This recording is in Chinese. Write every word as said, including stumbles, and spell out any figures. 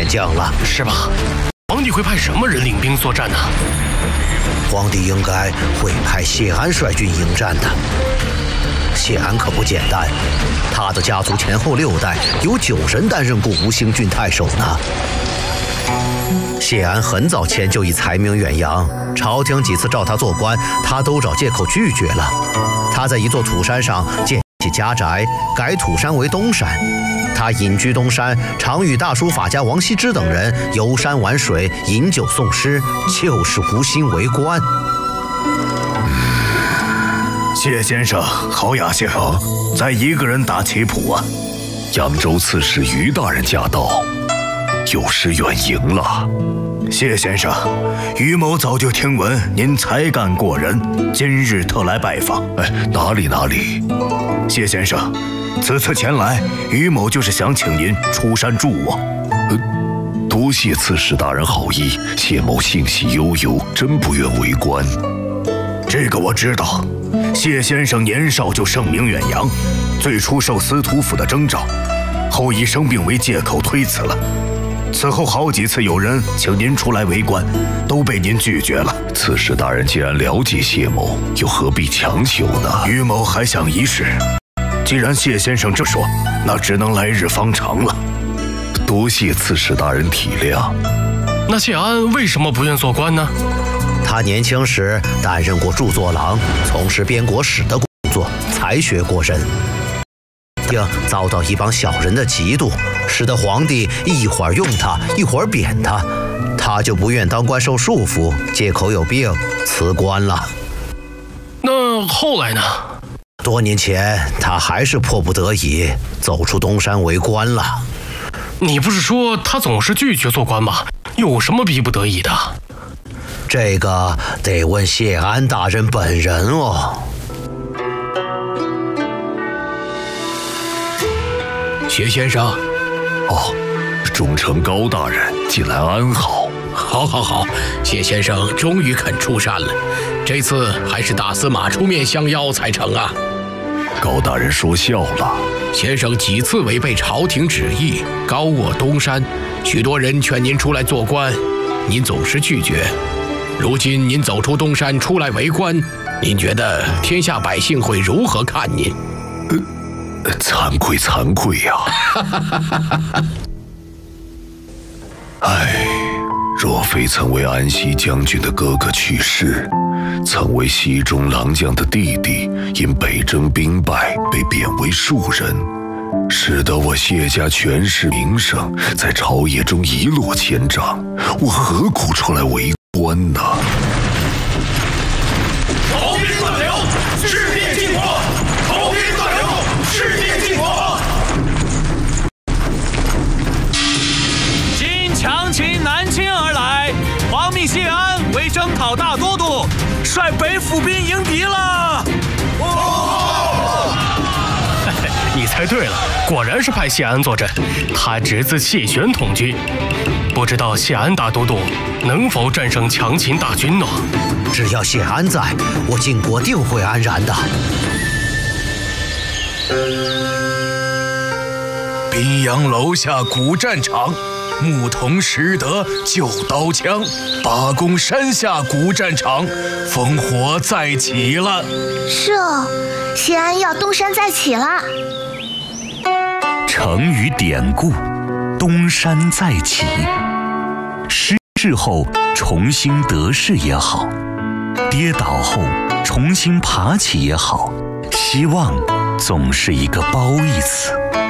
天降了， 是吧？皇帝会派什么人领兵作战呢？ 皇帝应该会派谢安率军迎战的。谢安可不简单，他的家族前后六代有九人担任过吴兴郡太守呢。谢安很早前就已才名远扬，朝廷几次召他做官，他都找借口拒绝了。他在一座土山上建起家宅，改土山为东山。他隐居东山，常与大书法家王羲之等人游山玩水，饮酒诵诗，就是无心为官。 谢先生，好雅兴，再一个人打棋谱啊！ 扬州刺史于大人驾到，有失远迎了。 谢先生，于某早就听闻您才干过人，今日特来拜访。 哎，哪里哪里。 谢先生，此次前来，于某就是想请您出山助我。 呃，多谢刺史大人好意，谢某性喜悠悠，真不愿为官。 这个我知道。谢先生年少就声名远扬，最初受司徒府的征召，后以生病为借口推辞了。此后好几次有人请您出来为官，都被您拒绝了。 刺史大人既然了解谢某，又何必强求呢？ 于某还想一试。既然谢先生这么说，那只能来日方长了。 多谢刺史大人体谅。 那谢安为什么不愿做官呢？ 他年轻时担任过著作郎，从事编国史的工作，才学过人。并遭到一帮小人的嫉妒，使得皇帝一会儿用他，一会儿贬他，他就不愿当官受束缚，借口有病辞官了。 那后来呢？ 多年前，他还是迫不得已走出东山为官了。 你不是说他总是拒绝做官吗？有什么逼不得已的？ 这个得问谢安大人本人哦。 谢先生， 哦，忠诚高大人，近来安好？ 好，好，好，谢先生终于肯出山了，这次还是大司马出面相邀才成啊。 高大人说笑了， 先生几次违背朝廷旨意，高卧东山，许多人劝您出来做官，您总是拒绝。如今您走出东山出来为官，您觉得天下百姓会如何看您？ 呃，惭愧惭愧呀！唉，若非曾为安西将军的哥哥去世，曾为西中郎将的弟弟因北征兵败被贬为庶人，使得我谢家权势名声在朝野中一落千丈，我何苦出来为官呢？ 逃兵断流，赤焰禁火！逃兵断流，赤焰禁火！ 今强秦南侵而来，皇命谢安为征讨大都督，率北府兵迎敌了。 你猜对了，果然是派谢安坐镇，他侄子谢玄统军。不知道谢安大都督能否战胜强秦大军呢？ 只要谢安在，我晋国定会安然的。 宾阳楼下古战场，牧童拾得旧刀枪；八公山下古战场，烽火再起了。 是哦，谢安要东山再起了。 成语典故：东山再起。失势后重新得势也好，跌倒后重新爬起也好，希望总是一个褒义词。